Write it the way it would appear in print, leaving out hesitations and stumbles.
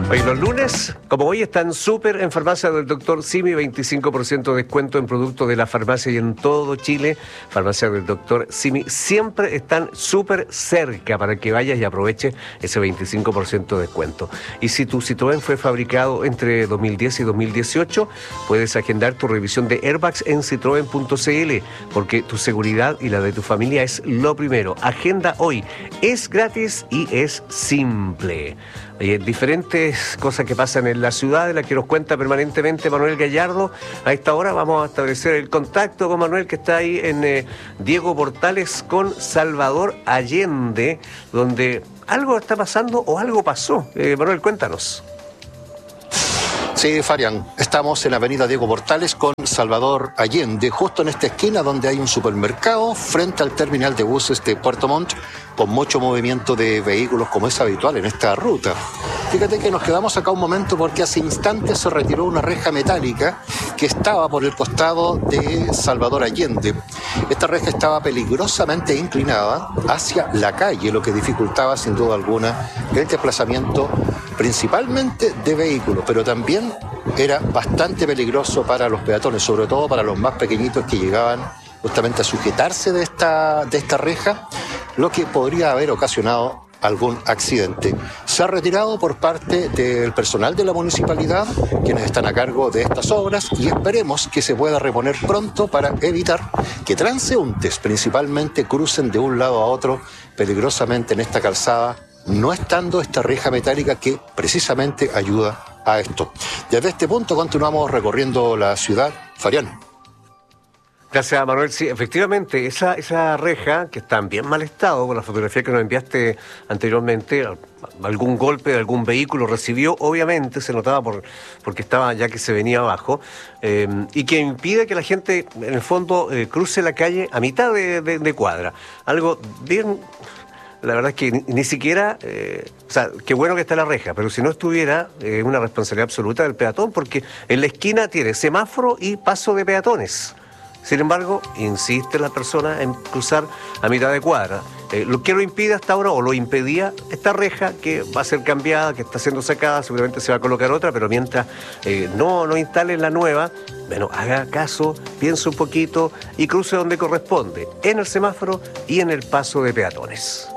Hoy los lunes, como hoy, están súper en Farmacia del Dr. Simi, 25% de descuento en productos de la farmacia y en todo Chile. Farmacia del Dr. Simi siempre están súper cerca para que vayas y aproveches ese 25% de descuento. Y si tu Citroën fue fabricado entre 2010 y 2018, puedes agendar tu revisión de airbags en citroen.cl, porque tu seguridad y la de tu familia es lo primero. Agenda hoy. Es gratis y es simple. Hay diferentes cosas que pasan en la ciudad, de las que nos cuenta permanentemente Manuel Gallardo. A esta hora vamos a establecer el contacto con Manuel, que está ahí en Diego Portales con Salvador Allende, donde algo está pasando o algo pasó. Manuel, cuéntanos. Sí, Farian, estamos en la avenida Diego Portales con Salvador Allende, justo en esta esquina donde hay un supermercado frente al terminal de buses de Puerto Montt, con mucho movimiento de vehículos como es habitual en esta ruta. Fíjate que nos quedamos acá un momento porque hace instantes se retiró una reja metálica que estaba por el costado de Salvador Allende. Esta reja estaba peligrosamente inclinada hacia la calle, lo que dificultaba sin duda alguna el desplazamiento principalmente de vehículos, pero también era bastante peligroso para los peatones, sobre todo para los más pequeñitos que llegaban justamente a sujetarse de esta reja, lo que podría haber ocasionado algún accidente. Se ha retirado por parte del personal de la municipalidad, quienes están a cargo de estas obras, y esperemos que se pueda reponer pronto para evitar que transeúntes principalmente crucen de un lado a otro peligrosamente en esta calzada, no estando esta reja metálica que precisamente ayuda a esto. Desde este punto continuamos recorriendo la ciudad. Farián. Gracias, Manuel. Sí, efectivamente, esa reja, que está en bien mal estado, con la fotografía que nos enviaste anteriormente, algún golpe de algún vehículo recibió, obviamente, se notaba porque estaba ya que se venía abajo, y que impide que la gente, en el fondo, cruce la calle a mitad de cuadra. Algo bien... La verdad es que ni siquiera, o sea, qué bueno que está la reja, pero si no estuviera, una responsabilidad absoluta del peatón, porque en la esquina tiene semáforo y paso de peatones. Sin embargo, insiste la persona en cruzar a mitad de cuadra. Lo que lo impide hasta ahora, o lo impedía, esta reja que va a ser cambiada, que está siendo sacada, seguramente se va a colocar otra, pero mientras no instalen la nueva, bueno, haga caso, piense un poquito y cruce donde corresponde, en el semáforo y en el paso de peatones.